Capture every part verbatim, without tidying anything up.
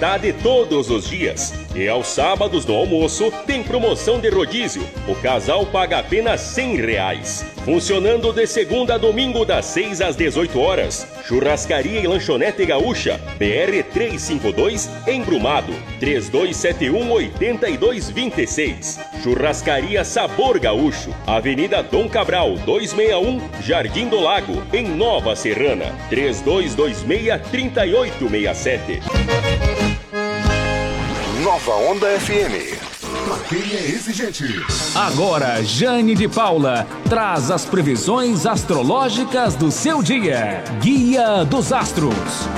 variedade todos os dias. E aos sábados no almoço tem promoção de rodízio. O casal paga apenas cem reais. Funcionando de segunda a domingo das seis às dezoito horas. Churrascaria e Lanchonete Gaúcha, B R trezentos e cinquenta e dois, em Brumado, três dois sete um, oito dois dois seis. Churrascaria Sabor Gaúcho, Avenida Dom Cabral, duzentos e sessenta e um, Jardim do Lago, em Nova Serrana, três dois dois seis, três oito seis sete. Nova Onda F M. Pra quem é exigente. Agora, Jane de Paula traz as previsões astrológicas do seu dia. Guia dos Astros.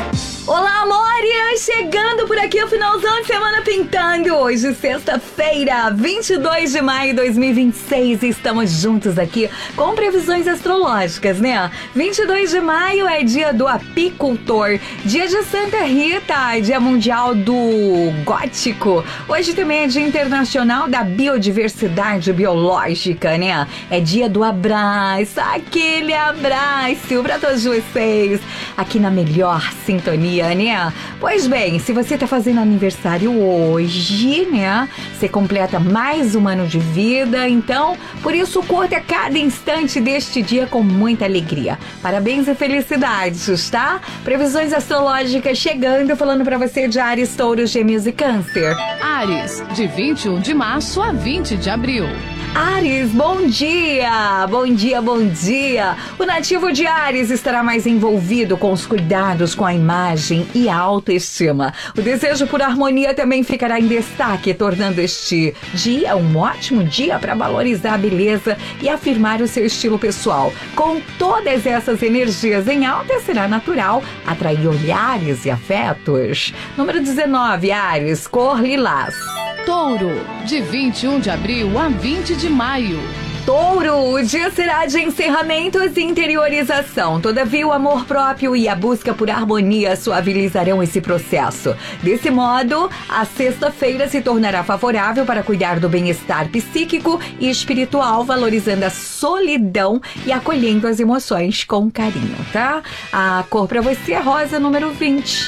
Olá, amores! Chegando por aqui o finalzão de semana pintando. Hoje, sexta-feira, vinte e dois de maio de dois mil e vinte e seis. Estamos juntos aqui com previsões astrológicas, né? vinte e dois de maio é dia do apicultor, dia de Santa Rita, dia mundial do gótico. Hoje também é dia internacional da biodiversidade biológica, né? É dia do abraço, aquele abraço pra todos vocês aqui na melhor sintonia, né? Pois bem, se você tá fazendo aniversário hoje, né? Você completa mais um ano de vida, então, por isso, curta cada instante deste dia com muita alegria. Parabéns e felicidades, tá? Previsões astrológicas chegando, falando pra você de Áries, Touro, Gêmeos e Câncer. Áries, de vinte e um de março a vinte de abril. Áries, bom dia! Bom dia, bom dia! O nativo de Áries estará mais envolvido com os cuidados com a imagem e a autoestima. O desejo por harmonia também ficará em destaque, tornando este dia um ótimo dia para valorizar a beleza e afirmar o seu estilo pessoal. Com todas essas energias em alta, será natural atrair olhares e afetos. Número dezenove, Áries, cor lilás. Touro, de vinte e um de abril a vinte de maio. Touro, o dia será de encerramentos e interiorização. Todavia, o amor próprio e a busca por harmonia suavizarão esse processo. Desse modo, a sexta-feira se tornará favorável para cuidar do bem-estar psíquico e espiritual, valorizando a solidão e acolhendo as emoções com carinho, tá? A cor para você é rosa, número vinte.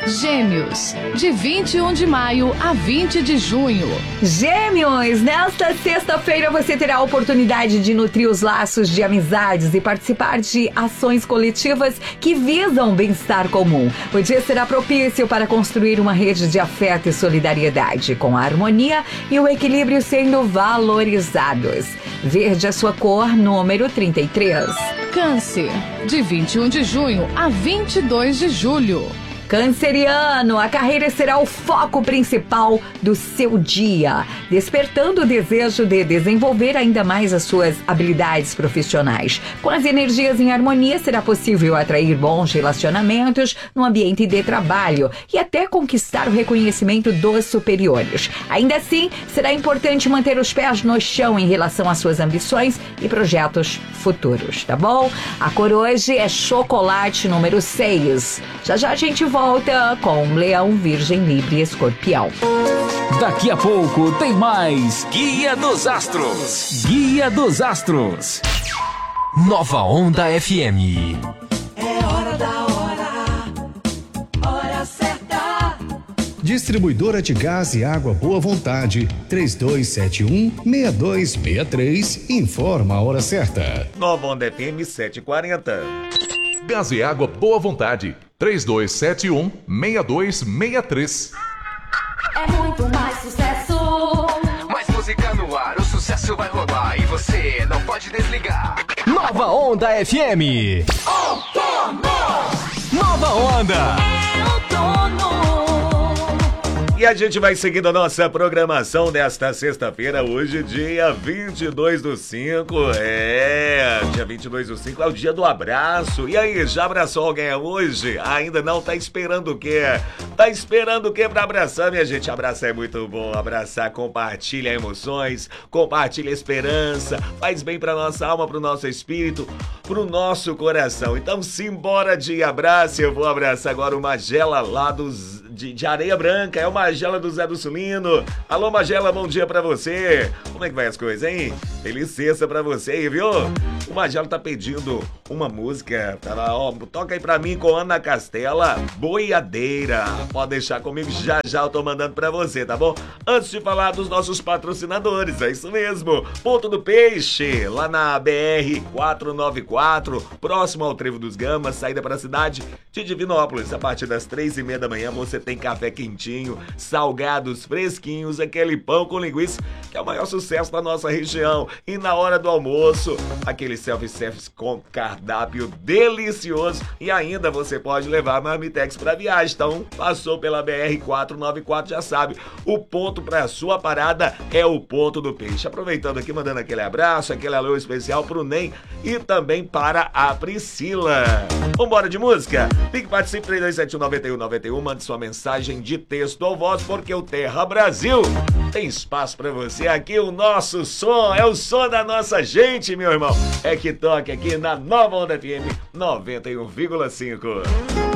Gêmeos, de vinte e um de maio a vinte de junho. Gêmeos, nesta sexta-feira você terá a oportunidade de nutrir os laços de amizades e participar de ações coletivas que visam o bem-estar comum. O dia será propício para construir uma rede de afeto e solidariedade, com a harmonia e o equilíbrio sendo valorizados. Verde a sua cor, número trinta e três. Câncer, de vinte e um de junho a vinte e dois de julho. Canceriano, a carreira será o foco principal do seu dia, despertando o desejo de desenvolver ainda mais as suas habilidades profissionais. Com as energias em harmonia, será possível atrair bons relacionamentos no ambiente de trabalho e até conquistar o reconhecimento dos superiores. Ainda assim, será importante manter os pés no chão em relação às suas ambições e projetos futuros, tá bom? A cor hoje é chocolate, número seis. Já já a gente volta. Volta com Leão, Virgem, Libra e Escorpião. Daqui a pouco tem mais Guia dos Astros. Guia dos Astros. Nova Onda F M. É hora da hora, hora certa. Distribuidora de gás e água Boa Vontade, três dois sete um, seis dois seis três, informa a hora certa. Nova Onda F M sete e quarenta. Gás e água Boa Vontade, três dois sete um, seis dois seis três. É muito mais sucesso. Mais música no ar, o sucesso vai rolar e você não pode desligar. Nova Onda F M. Outono. Nova Onda. É outono. E a gente vai seguindo a nossa programação desta sexta-feira, hoje, dia vinte e dois do cinco. É, dia vinte e dois do cinco é o dia do abraço. E aí, já abraçou alguém hoje? Ainda não? Tá esperando o quê? Tá esperando o quê pra abraçar, minha gente? Abraçar é muito bom. Abraçar compartilha emoções, compartilha esperança, faz bem pra nossa alma, pro nosso espírito, pro nosso coração. Então, simbora de abraço. Eu vou abraçar agora o Magela lá dos... De, de Areia Branca, é o Magela do Zé do Sulino. Alô, Magela, bom dia pra você. Como é que vai as coisas, hein? Feliz sexta pra você aí, viu? O Magelo tá pedindo uma música, tá lá, ó, toca aí pra mim com Ana Castela, Boiadeira. Pode deixar comigo, já já eu tô mandando pra você, tá bom? Antes de falar dos nossos patrocinadores, é isso mesmo, Ponto do Peixe, lá na B R quatrocentos e noventa e quatro, próximo ao Trevo dos Gamas, saída pra cidade de Divinópolis. A partir das três e meia da manhã você tem café quentinho, salgados fresquinhos, aquele pão com linguiça, que é o maior sucesso da nossa região. E na hora do almoço, aquele self-service com cardápio delicioso. E ainda você pode levar marmitex pra viagem. Então, passou pela B R quatrocentos e noventa e quatro, já sabe, o ponto pra sua parada é o Ponto do Peixe. Aproveitando aqui, mandando aquele abraço, aquele alô especial pro Nem e também para a Priscila. Vambora de música? Ligue, participe, três dois sete um nove um nove um, mande sua mensagem de texto ou voz, porque o Terra Brasil tem espaço pra você aqui. O nosso som é o som da nossa gente, meu irmão. É que toca aqui na Nova Onda F M noventa e um vírgula cinco.